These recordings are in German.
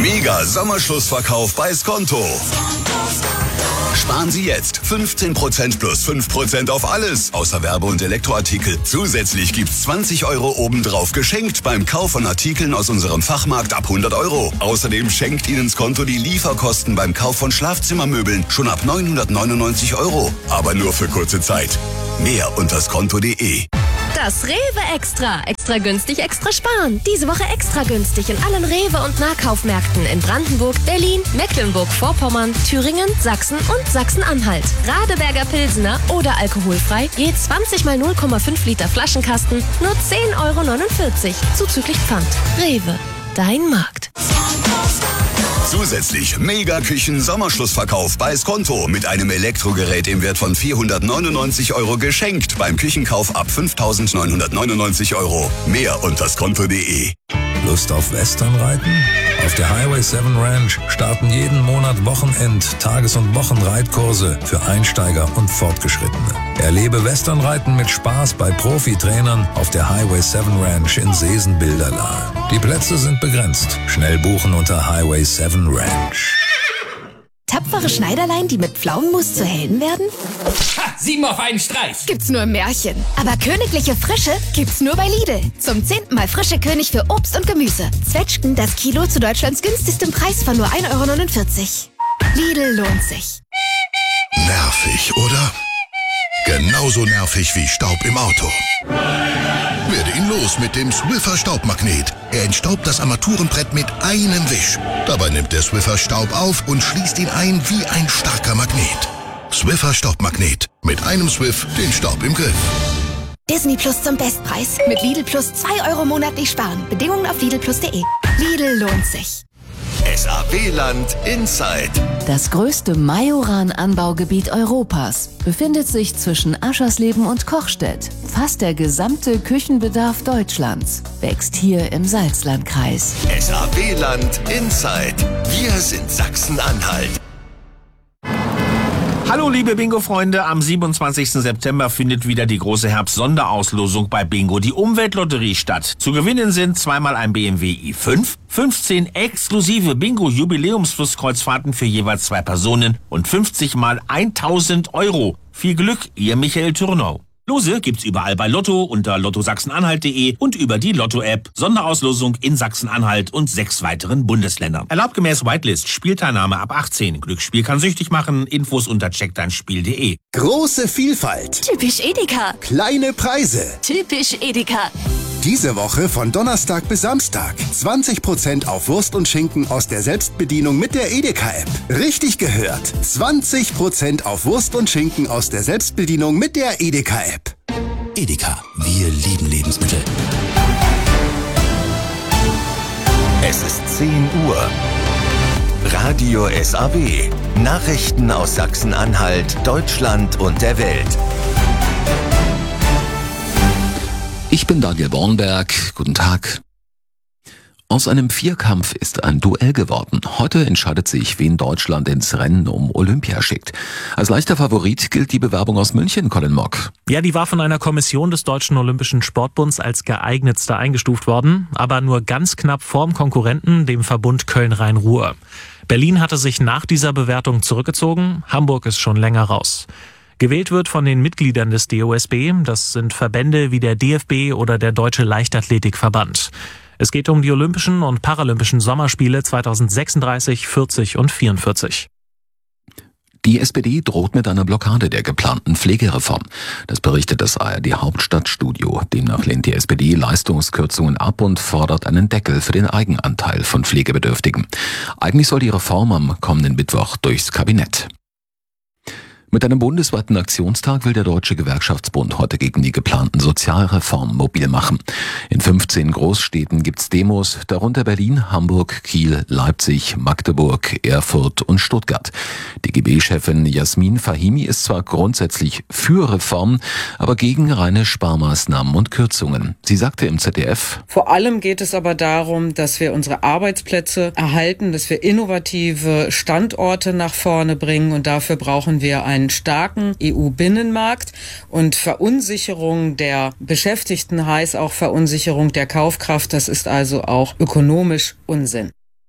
Mega Sommerschlussverkauf bei Skonto. Sparen Sie jetzt 15% plus 5% auf alles, außer Werbe- und Elektroartikel. Zusätzlich gibt's 20 € obendrauf geschenkt beim Kauf von Artikeln aus unserem Fachmarkt ab 100 €. Außerdem schenkt Ihnen Skonto die Lieferkosten beim Kauf von Schlafzimmermöbeln schon ab 999 €. Aber nur für kurze Zeit. Mehr unter skonto.de. Das Rewe Extra. Extra günstig, extra sparen. Diese Woche extra günstig in allen Rewe- und Nahkaufmärkten in Brandenburg, Berlin, Mecklenburg-Vorpommern, Thüringen, Sachsen und Sachsen-Anhalt. Radeberger Pilsener oder alkoholfrei, je 20 mal 0,5 Liter Flaschenkasten, nur 10,49 € zuzüglich Pfand. Rewe, dein Markt. Zusätzlich Mega-Küchen-Sommerschlussverkauf bei Skonto mit einem Elektrogerät im Wert von 499 € geschenkt beim Küchenkauf ab 5.999 €. Mehr unter skonto.de. Lust auf Westernreiten? Auf der Highway 7 Ranch starten jeden Monat Wochenend-, Tages- und Wochenreitkurse für Einsteiger und Fortgeschrittene. Erlebe Westernreiten mit Spaß bei Profitrainern auf der Highway 7 Ranch in Seesen-Bilderlahe. Die Plätze sind begrenzt. Schnell buchen unter Highway 7 Ranch. Tapfere Schneiderlein, die mit Pflaumenmus zu Helden werden? Ha! 7 auf einen Streich! Gibt's nur im Märchen. Aber königliche Frische gibt's nur bei Lidl. Zum 10. Mal frische König für Obst und Gemüse. Zwetschgen das Kilo zu Deutschlands günstigstem Preis von nur 1,49 €. Lidl lohnt sich. Nervig, oder? Genauso nervig wie Staub im Auto. Werde ihn los mit dem Swiffer Staubmagnet. Er entstaubt das Armaturenbrett mit einem Wisch. Dabei nimmt der Swiffer Staub auf und schließt ihn ein wie ein starker Magnet. Swiffer Staubmagnet. Mit einem Swiff den Staub im Griff. Disney Plus zum Bestpreis. Mit Lidl Plus 2 € monatlich sparen. Bedingungen auf lidlplus.de. Lidl lohnt sich. SAP-Land Inside. Das größte Majoran-Anbaugebiet Europas befindet sich zwischen Aschersleben und Kochstedt. Fast der gesamte Küchenbedarf Deutschlands wächst hier im Salzlandkreis. SAP-Land Inside. Wir sind Sachsen-Anhalt. Hallo liebe Bingo-Freunde, am 27. September findet wieder die große Herbst-Sonderauslosung bei Bingo, die Umweltlotterie, statt. Zu gewinnen sind zweimal ein BMW i5, 15 exklusive Bingo-Jubiläumsflusskreuzfahrten für jeweils 2 Personen und 50 mal 1.000 €. Viel Glück, ihr Michael Thürnau. Lose gibt's überall bei Lotto unter lottosachsenanhalt.de und über die Lotto-App. Sonderauslosung in Sachsen-Anhalt und 6 weiteren Bundesländern. Erlaubt gemäß Whitelist. Spielteilnahme ab 18. Glücksspiel kann süchtig machen. Infos unter checkdeinspiel.de. Große Vielfalt. Typisch Edeka. Kleine Preise. Typisch Edeka. Diese Woche von Donnerstag bis Samstag. 20% auf Wurst und Schinken aus der Selbstbedienung mit der Edeka-App. Richtig gehört. 20% auf Wurst und Schinken aus der Selbstbedienung mit der Edeka-App. Edeka, wir lieben Lebensmittel. Es ist 10 Uhr. Radio SAW. Nachrichten aus Sachsen-Anhalt, Deutschland und der Welt. Ich bin Daniel Bornberg. Guten Tag. Aus einem Vierkampf ist ein Duell geworden. Heute entscheidet sich, wen Deutschland ins Rennen um Olympia schickt. Als leichter Favorit gilt die Bewerbung aus München, Colin Mock. Ja, die war von einer Kommission des Deutschen Olympischen Sportbunds als geeignetster eingestuft worden, aber nur ganz knapp vorm Konkurrenten, dem Verbund Köln-Rhein-Ruhr. Berlin hatte sich nach dieser Bewertung zurückgezogen, Hamburg ist schon länger raus. Gewählt wird von den Mitgliedern des DOSB, das sind Verbände wie der DFB oder der Deutsche Leichtathletikverband. Es geht um die Olympischen und Paralympischen Sommerspiele 2036, 40 und 44. Die SPD droht mit einer Blockade der geplanten Pflegereform. Das berichtet das ARD Hauptstadtstudio. Demnach lehnt die SPD Leistungskürzungen ab und fordert einen Deckel für den Eigenanteil von Pflegebedürftigen. Eigentlich soll die Reform am kommenden Mittwoch durchs Kabinett. Mit einem bundesweiten Aktionstag will der Deutsche Gewerkschaftsbund heute gegen die geplanten Sozialreformen mobil machen. In 15 Großstädten gibt's Demos, darunter Berlin, Hamburg, Kiel, Leipzig, Magdeburg, Erfurt und Stuttgart. DGB-Chefin Jasmin Fahimi ist zwar grundsätzlich für Reformen, aber gegen reine Sparmaßnahmen und Kürzungen. Sie sagte im ZDF: Vor allem geht es aber darum, dass wir unsere Arbeitsplätze erhalten, dass wir innovative Standorte nach vorne bringen, und dafür brauchen wir einen starken EU-Binnenmarkt, und Verunsicherung der Beschäftigten heißt auch Verunsicherung der Kaufkraft. Das ist also auch ökonomisch Unsinn.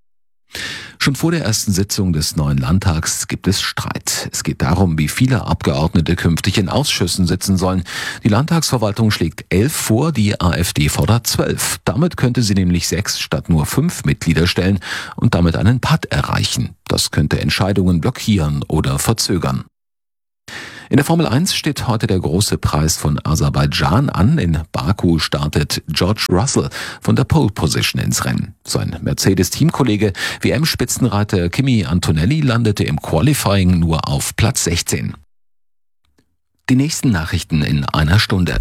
Schon vor der ersten Sitzung des neuen Landtags gibt es Streit. Es geht darum, wie viele Abgeordnete künftig in Ausschüssen sitzen sollen. Die Landtagsverwaltung schlägt 11 vor, die AfD fordert 12. Damit könnte sie nämlich 6 statt nur 5 Mitglieder stellen und damit einen Patt erreichen. Das könnte Entscheidungen blockieren oder verzögern. In der Formel 1 steht heute der große Preis von Aserbaidschan an. In Baku startet George Russell von der Pole Position ins Rennen. Sein Mercedes-Teamkollege WM-Spitzenreiter Kimi Antonelli landete im Qualifying nur auf Platz 16. Die nächsten Nachrichten in einer Stunde.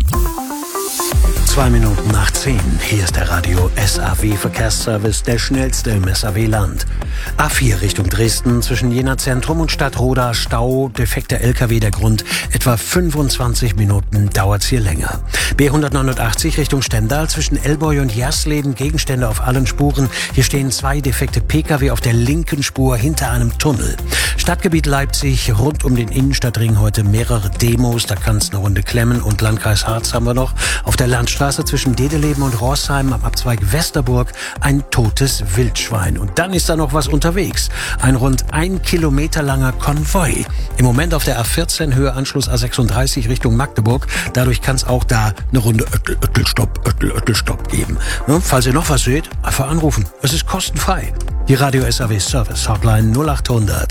2 Minuten nach 10. Hier ist der Radio SAW Verkehrsservice, der schnellste im SAW-Land. A4 Richtung Dresden, zwischen Jena Zentrum und Stadtroda Stau, defekter LKW, der Grund. Etwa 25 Minuten dauert's hier länger. B189 Richtung Stendal, zwischen Elboy und Jersleben, Gegenstände auf allen Spuren. Hier stehen 2 defekte PKW auf der linken Spur hinter einem Tunnel. Stadtgebiet Leipzig, rund um den Innenstadtring heute mehrere Demos, da kann's eine Runde klemmen. Und Landkreis Harz haben wir noch. Auf der Landstraße zwischen Dedeleben und Rorsheim am Abzweig Westerburg ein totes Wildschwein. Und dann ist da noch was unterwegs. Ein rund 1 Kilometer langer Konvoi. Im Moment auf der A14 Höhe Anschluss A36 Richtung Magdeburg. Dadurch kann es auch da eine Runde Öttelstopp geben. Ne? Falls ihr noch was seht, einfach anrufen. Es ist kostenfrei. Die Radio SAW Service Hotline 0800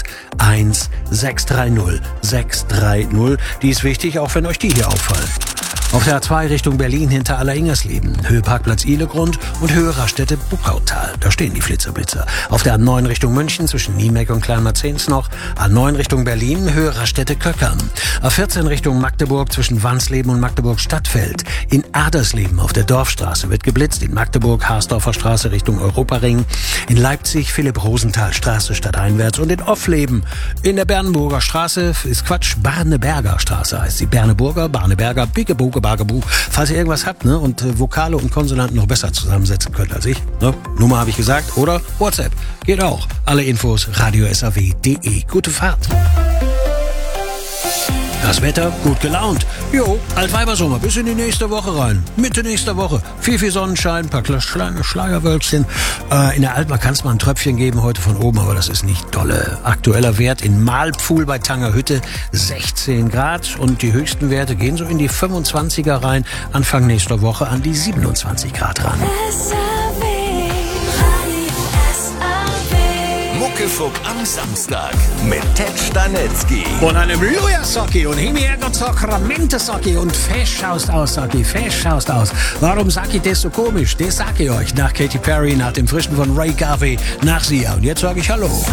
1630 630. Die ist wichtig, auch wenn euch die hier auffallen. Auf der A2 Richtung Berlin hinter Allersingersleben, Höhe Parkplatz Ihlegrund und Höhe Raststätte Buckautal. Da stehen die Flitzer-Blitzer. Auf der A9 Richtung München zwischen Niemeck und Kleinmarzens noch. A9 Richtung Berlin, Höhe Raststätte Köckern. A14 Richtung Magdeburg zwischen Wansleben und Magdeburg Stadtfeld. In Adersleben auf der Dorfstraße wird geblitzt. In Magdeburg Harsdorfer Straße Richtung Europaring. In Leipzig Philipp-Rosenthal-Straße stadteinwärts. Und in Offleben in der Bernburger Straße Barneberger Straße heißt sie. Barneberger, Bigebuge, Bagabu. Falls ihr irgendwas habt, ne, und Vokale und Konsonanten noch besser zusammensetzen könnt als ich, ne, Nummer habe ich gesagt, oder WhatsApp. Geht auch. Alle Infos radiosaw.de. Gute Fahrt. Das Wetter, gut gelaunt. Jo, Altweibersommer, bis in die nächste Woche rein. Mitte nächster Woche. Viel Sonnenschein, ein paar kleine Schlagerwölkchen. In der Altmark kann es mal ein Tröpfchen geben heute von oben, aber das ist nicht dolle. Aktueller Wert in Mahlpfuhl bei Tangerhütte 16 Grad und die höchsten Werte gehen so in die 25er rein. Anfang nächster Woche an die 27 Grad ran. Muckefuck am Samstag mit Ted Stanetzky. Und einem Luja-Socki und Himiergo-Socramente-Socki und fest schaust aus, Socki, fest schaust aus. Warum sag ich das so komisch? Das sag ich euch nach Katy Perry, nach dem Frischen von Ray Garvey, nach Sia. Und jetzt sage ich Hallo.